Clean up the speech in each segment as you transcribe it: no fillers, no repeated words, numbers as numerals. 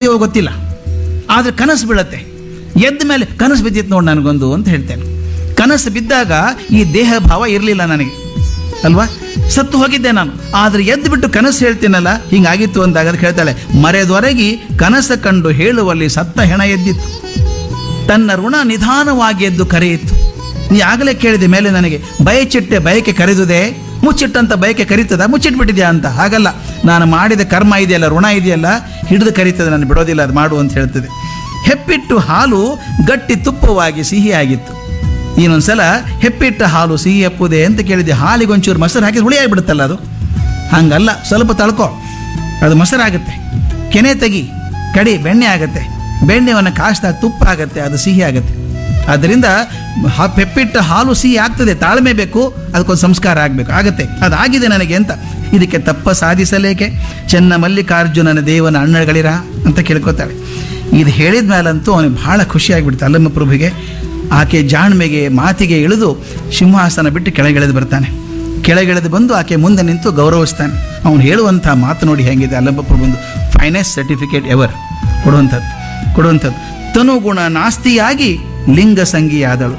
ಇಲ್ವೋ ಗೊತ್ತಿಲ್ಲ, ಆದರೆ ಕನಸು ಬೀಳತ್ತೆ. ಎದ್ದ ಮೇಲೆ ಕನಸು ಬಿದ್ದಿತ್ತು ನೋಡಿ ನನಗೊಂದು ಅಂತ ಹೇಳ್ತೇನೆ. ಕನಸು ಬಿದ್ದಾಗ ಈ ದೇಹ ಭಾವ ಇರಲಿಲ್ಲ ನನಗೆ ಅಲ್ವಾ, ಸತ್ತು ಹೋಗಿದ್ದೆ ನಾನು. ಆದರೆ ಎದ್ದು ಬಿಟ್ಟು ಕನಸು ಹೇಳ್ತೀನಲ್ಲ, ಹಿಂಗಾಗಿತ್ತು ಅಂದಾಗ ಅದಕ್ಕೆ ಹೇಳ್ತಾಳೆ, ಮರೆದೊರಗಿ ಕನಸು ಕಂಡು ಹೇಳುವಲ್ಲಿ ಸತ್ತ ಹೆಣ ಎದ್ದಿತ್ತು, ತನ್ನ ಋಣ ನಿಧಾನವಾಗಿ ಎದ್ದು ಕರೆಯಿತು. ನೀ ಆಗಲೇ ಕೇಳಿದೆ ಮೇಲೆ ನನಗೆ, ಬಯಚಿಟ್ಟೆ ಬಯಕೆ ಕರೆದುದೇ, ಮುಚ್ಚಿಟ್ಟಂತ ಬಯಕೆ ಕರೀತದ, ಮುಚ್ಚಿಟ್ಬಿಟ್ಟಿದ್ಯಾ ಅಂತ. ಹಾಗಲ್ಲ, ನಾನು ಮಾಡಿದ ಕರ್ಮ ಇದೆಯಲ್ಲ, ಋಣ ಇದೆಯಲ್ಲ, ಹಿಡಿದು ಕರೀತದೆ, ನಾನು ಬಿಡೋದಿಲ್ಲ, ಅದು ಮಾಡು ಅಂತ ಹೇಳ್ತದೆ. ಹೆಪ್ಪಿಟ್ಟು ಹಾಲು ಗಟ್ಟಿ ತುಪ್ಪವಾಗಿ ಸಿಹಿಯಾಗಿತ್ತು. ಇನ್ನೊಂದ್ಸಲ ಹೆಪ್ಪಿಟ್ಟ ಹಾಲು ಸಿಹಿ ಎಪ್ಪುದೆ ಅಂತ ಕೇಳಿದೆ. ಹಾಲಿಗೊಂಚೂರು ಮೊಸರು ಹಾಕಿ ಹುಳಿ ಆಗಿಬಿಡುತ್ತಲ್ಲ, ಅದು ಹಂಗಲ್ಲ, ಸ್ವಲ್ಪ ತಳ್ಕೊ, ಅದು ಮೊಸರಾಗುತ್ತೆ. ಕೆನೆ ತೆಗಿ, ಕಡಿ, ಬೆಣ್ಣೆ ಆಗುತ್ತೆ. ಬೆಣ್ಣೆವನ್ನು ಕಾಯಿಸಿದಾಗ ತುಪ್ಪ ಆಗುತ್ತೆ, ಅದು ಸಿಹಿ ಆಗುತ್ತೆ. ಆದ್ದರಿಂದ ಹೆಪ್ಪಿಟ್ಟ ಹಾಲು ಸಿಹಿ ಆಗ್ತದೆ, ತಾಳ್ಮೆ ಬೇಕು, ಅದಕ್ಕೊಂದು ಸಂಸ್ಕಾರ ಆಗಬೇಕು, ಆಗುತ್ತೆ. ಅದಾಗಿದೆ ನನಗೆ ಅಂತ. ಇದಕ್ಕೆ ತಪ್ಪ ಸಾಧಿಸಲೇಕೆ ಚೆನ್ನ ಮಲ್ಲಿಕಾರ್ಜುನನ ದೇವನ ಅಣ್ಣಗಳಿರ ಅಂತ ಕೇಳ್ಕೊತಾಳೆ. ಇದು ಹೇಳಿದ ಮೇಲಂತೂ ಅವನಿಗೆ ಭಾಳ ಖುಷಿಯಾಗಿಬಿಡ್ತು ಅಲ್ಲಮ್ಮ ಪ್ರಭುಗೆ. ಆಕೆ ಜಾಣ್ಮೆಗೆ ಮಾತಿಗೆ ಇಳಿದು ಸಿಂಹಾಸನ ಬಿಟ್ಟು ಕೆಳಗಿಳಿದು ಬರ್ತಾನೆ. ಕೆಳಗಿಳಿದು ಬಂದು ಆಕೆ ಮುಂದೆ ನಿಂತು ಗೌರವಿಸ್ತಾನೆ. ಅವನು ಹೇಳುವಂಥ ಮಾತು ನೋಡಿ ಹೇಗಿದೆ ಅಲ್ಲಮ್ಮ ಪ್ರಭುಂದು ಫೈನೆಸ್ಟ್ ಸರ್ಟಿಫಿಕೇಟ್ ಎವರ್ ಕೊಡುವಂಥದ್ದು. ತನುಗುಣ ನಾಸ್ತಿಯಾಗಿ ಲಿಂಗ ಸಂಗಿಯಾದಳು,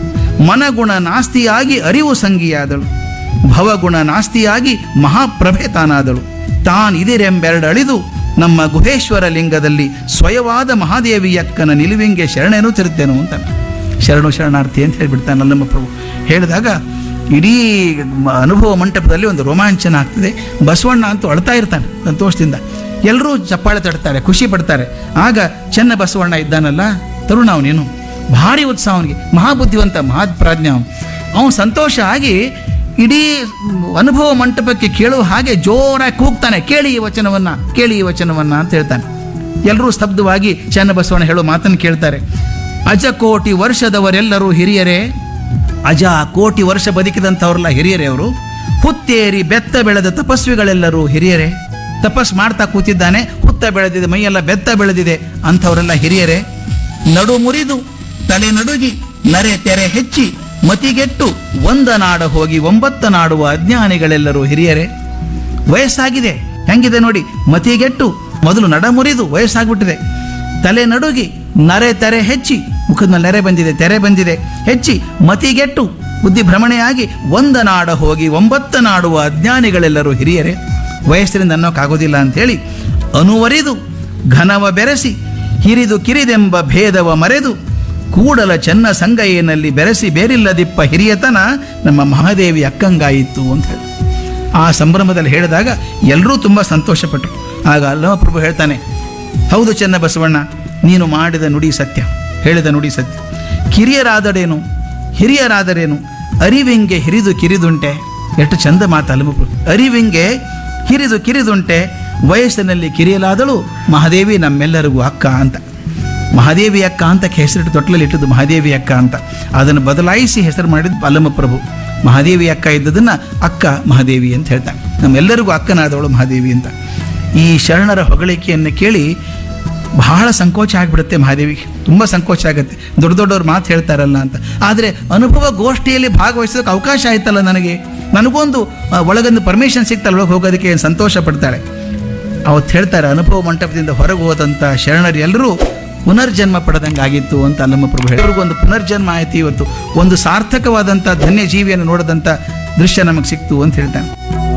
ಮನಗುಣ ನಾಸ್ತಿಯಾಗಿ ಅರಿವು ಸಂಗಿಯಾದಳು, ಭವಗುಣ ನಾಸ್ತಿಯಾಗಿ ಮಹಾಪ್ರಭೆ ತಾನಾದಳು. ತಾನಿದಿರೆಂಬೆರಡಳಿದು ನಮ್ಮ ಗುಹೇಶ್ವರ ಲಿಂಗದಲ್ಲಿ ಸ್ವಯವಾದ ಮಹಾದೇವಿಯಕ್ಕನ ನಿಲುವಿಂಗೆ ಶರಣೇನೂ ತಿರುತ್ತೇನು ಅಂತ. ಶರಣು ಶರಣಾರ್ಥಿ ಅಂತ ಹೇಳಿಬಿಡ್ತಾನೆ ಅಲ್ಲಮ್ಮ ಪ್ರಭು. ಹೇಳಿದಾಗ ಇಡೀ ಅನುಭವ ಮಂಟಪದಲ್ಲಿ ಒಂದು ರೋಮಾಂಚನ ಆಗ್ತದೆ. ಬಸವಣ್ಣ ಅಂತೂ ಅಳ್ತಾ ಇರ್ತಾನೆ ಸಂತೋಷದಿಂದ. ಎಲ್ಲರೂ ಚಪ್ಪಾಳೆ ತಡ್ತಾರೆ, ಖುಷಿ ಪಡ್ತಾರೆ. ಆಗ ಚೆನ್ನ ಬಸವಣ್ಣ ಇದ್ದಾನಲ್ಲ, ತರುಣ ಅವನೇನು ಭಾರಿ ಉತ್ಸಾಹ, ಅವನಿಗೆ ಮಹಾಬುದ್ಧಿವಂತ ಮಹಾಪ್ರಾಜ್ಞ. ಅವನು ಸಂತೋಷ ಆಗಿ ಇಡೀ ಅನುಭವ ಮಂಟಪಕ್ಕೆ ಕೇಳುವ ಹಾಗೆ ಜೋರಾಗಿ ಕೂಗ್ತಾನೆ, ಕೇಳಿ ಈ ವಚನವನ್ನ, ಕೇಳಿ ಈ ವಚನವನ್ನ ಅಂತ ಹೇಳ್ತಾನೆ. ಎಲ್ಲರೂ ಸ್ತಬ್ಧವಾಗಿ ಚೆನ್ನ ಬಸವಣ್ಣ ಹೇಳೋ ಮಾತನ್ನು ಕೇಳ್ತಾರೆ. ಅಜ ಕೋಟಿ ವರ್ಷದವರೆಲ್ಲರೂ ಹಿರಿಯರೇ, ಅಜ ಕೋಟಿ ವರ್ಷ ಬದುಕಿದಂಥವ್ರೆಲ್ಲ ಹಿರಿಯರೇ ಅವರು. ಹುತ್ತೇರಿ ಬೆತ್ತ ಬೆಳೆದ ತಪಸ್ವಿಗಳೆಲ್ಲರೂ ಹಿರಿಯರೇ. ತಪಸ್ ಮಾಡ್ತಾ ಕೂತಿದ್ದಾನೆ, ಹುತ್ತ ಬೆಳೆದಿದೆ, ಮೈಯೆಲ್ಲ ಬೆತ್ತ ಬೆಳೆದಿದೆ, ಅಂಥವರೆಲ್ಲ ಹಿರಿಯರೇ. ನಡು ಮುರಿದು ತಲೆ ನಡುಗಿ ನರೆ ತೆರೆ ಹೆಚ್ಚಿ ಮತಿಗೆಟ್ಟು ಒಂದ ನಾಡ ಹೋಗಿ ಒಂಬತ್ತ ನಾಡುವ ಅಜ್ಞಾನಿಗಳೆಲ್ಲರೂ ಹಿರಿಯರೇ. ವಯಸ್ಸಾಗಿದೆ, ಹೆಂಗಿದೆ ನೋಡಿ, ಮತಿಗೆಟ್ಟು ಮೊದಲು ನಡ ಮುರಿದು ವಯಸ್ಸಾಗ್ಬಿಟ್ಟಿದೆ, ತಲೆ ನಡುಗಿ ನರೆ ತೆರೆ ಹೆಚ್ಚಿ, ಮುಖದ ಮೇಲೆ ನೆರೆ ಬಂದಿದೆ, ತೆರೆ ಬಂದಿದೆ, ಹೆಚ್ಚಿ ಮತಿಗೆಟ್ಟು ಬುದ್ಧಿ ಭ್ರಮಣೆಯಾಗಿ ಒಂದ ನಾಡ ಹೋಗಿ ಒಂಬತ್ತ ನಾಡುವ ಅಜ್ಞಾನಿಗಳೆಲ್ಲರೂ ಹಿರಿಯರೇ. ವಯಸ್ಸಿನಿಂದ ಅನ್ನೋಕ್ಕಾಗೋದಿಲ್ಲ ಅಂಥೇಳಿ ಅನುವರಿದು ಘನವ ಬೆರೆಸಿ ಹಿರಿದು ಕಿರಿದೆಂಬ ಭೇದವ ಮರೆದು ಕೂಡಲ ಚೆನ್ನ ಸಂಗಯ್ಯನಲ್ಲಿ ಬೆರೆಸಿ ಬೇರಿಲ್ಲದಿಪ್ಪ ಹಿರಿಯತನ ನಮ್ಮ ಮಹಾದೇವಿ ಅಕ್ಕಂಗಾಯಿತು ಅಂತ ಹೇಳಿ ಆ ಸಂಭ್ರಮದಲ್ಲಿ ಹೇಳಿದಾಗ ಎಲ್ಲರೂ ತುಂಬ ಸಂತೋಷಪಟ್ಟರು. ಆಗ ಅಲ್ಲಮ ಪ್ರಭು ಹೇಳ್ತಾನೆ, ಹೌದು ಚೆನ್ನ ಬಸವಣ್ಣ, ನೀನು ಮಾಡಿದ ನುಡಿ ಸತ್ಯ, ಹೇಳಿದ ನುಡಿ ಸತ್ಯ. ಕಿರಿಯರಾದಡೇನು ಹಿರಿಯರಾದರೇನು, ಅರಿವಿಂಗೆ ಹಿರಿದು ಕಿರಿದುಂಟೆ. ಎಷ್ಟು ಚಂದ ಮಾತು ಅಲ್ಲಮ ಪ್ರಭು. ಅರಿವಿಂಗೆ ಹಿರಿದು ಕಿರಿದುಂಟೆ, ವಯಸ್ಸಿನಲ್ಲಿ ಕಿರಿಯಲಾದಳು ಮಹಾದೇವಿ ನಮ್ಮೆಲ್ಲರಿಗೂ ಅಕ್ಕ ಅಂತ. ಮಹಾದೇವಿ ಅಕ್ಕ ಅಂತ ಹೆಸರಿಟ್ಟು ತೊಟ್ಲಲ್ಲಿ ಇಟ್ಟದ್ದು ಮಹಾದೇವಿ ಅಕ್ಕ ಅಂತ. ಅದನ್ನು ಬದಲಾಯಿಸಿ ಹೆಸರು ಮಾಡಿದ್ದು ಅಲ್ಲಮ ಪ್ರಭು. ಮಹಾದೇವಿ ಅಕ್ಕ ಇದ್ದದನ್ನು ಅಕ್ಕ ಮಹಾದೇವಿ ಅಂತ ಹೇಳ್ತಾನೆ. ನಮ್ಮೆಲ್ಲರಿಗೂ ಅಕ್ಕನಾದವಳು ಮಹಾದೇವಿ ಅಂತ. ಈ ಶರಣರ ಹೊಗಳಿಕೆಯನ್ನು ಕೇಳಿ ಬಹಳ ಸಂಕೋಚ ಆಗಿಬಿಡುತ್ತೆ ಮಹಾದೇವಿಗೆ, ತುಂಬ ಸಂಕೋಚ ಆಗುತ್ತೆ. ದೊಡ್ಡ ದೊಡ್ಡವ್ರು ಮಾತು ಹೇಳ್ತಾರಲ್ಲ ಅಂತ. ಆದರೆ ಅನುಭವ ಗೋಷ್ಠಿಯಲ್ಲಿ ಭಾಗವಹಿಸೋದಕ್ಕೆ ಅವಕಾಶ ಆಯ್ತಲ್ಲ ನನಗೆ, ನನಗೊಂದು ಒಳಗೊಂದು ಪರ್ಮಿಷನ್ ಸಿಕ್ತಲ್ಲ ಒಳಗೆ ಹೋಗೋದಕ್ಕೆ, ಸಂತೋಷ ಪಡ್ತಾಳೆ. ಅವತ್ತು ಹೇಳ್ತಾರೆ, ಅನುಭವ ಮಂಟಪದಿಂದ ಹೊರಗೆ ಹೋದಂಥ ಶರಣರು ಎಲ್ಲರೂ ಪುನರ್ಜನ್ಮ ಪಡೆದಂಗೆ ಆಗಿತ್ತು ಅಂತ ಅಲ್ಲಮ್ಮ ಪ್ರಭು ಹೇಳಿದ್ರು. ಒಂದು ಪುನರ್ಜನ್ಮ ಆಯಿತು ಇವತ್ತು, ಒಂದು ಸಾರ್ಥಕವಾದಂಥ ಧನ್ಯ ಜೀವಿಯನ್ನು ನೋಡಿದಂಥ ದೃಶ್ಯ ನಮಗೆ ಸಿಕ್ತು ಅಂತ ಹೇಳ್ತಾನೆ.